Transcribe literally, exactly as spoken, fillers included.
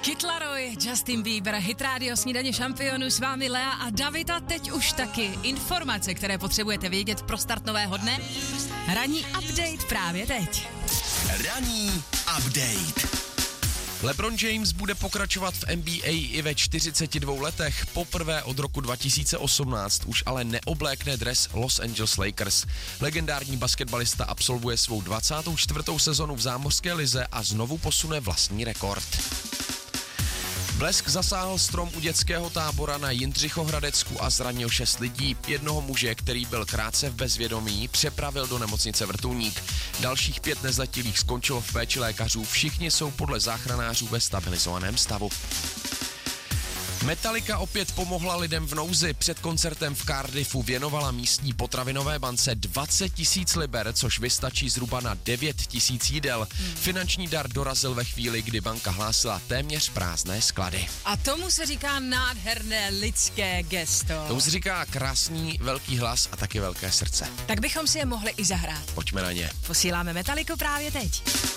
Kid Laroi, Justin Bieber, Hit Radio, Snídaně šampionů, s vámi Lea a David a teď už taky informace, které potřebujete vědět pro start nového dne. Ranní update právě teď. Ranní update. LeBron James bude pokračovat v N B A i ve čtyřiceti dvou letech. Poprvé od roku dva tisíce osmnáct už ale neoblékne dres Los Angeles Lakers. Legendární basketbalista absolvuje svou dvacátou čtvrtou sezonu v zámořské lize a znovu posune vlastní rekord. Blesk zasáhl strom u dětského tábora na Jindřichohradecku a zranil šest lidí. Jednoho muže, který byl krátce v bezvědomí, přepravil do nemocnice Vrtulník. Dalších pět nezletilých skončilo v péči lékařů. Všichni jsou podle záchranářů ve stabilizovaném stavu. Metallica opět pomohla lidem v nouzi. Před koncertem v Cardiffu věnovala místní potravinové bance dvacet tisíc liber, což vystačí zhruba na devět tisíc jídel. Finanční dar dorazil ve chvíli, kdy banka hlásila téměř prázdné sklady. A tomu se říká nádherné lidské gesto. Tomu se říká krásný velký hlas a taky velké srdce. Tak bychom si je mohli i zahrát. Pojďme na ně. Posíláme Metalliku právě teď.